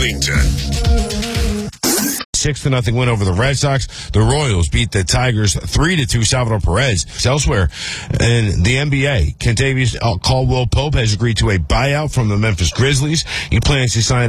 Bennington. 6-0 win over the Red Sox. The Royals beat the Tigers 3-2. Salvador Perez. Elsewhere in the NBA, Kentavious Caldwell-Pope has agreed to a buyout from the Memphis Grizzlies. He plans to sign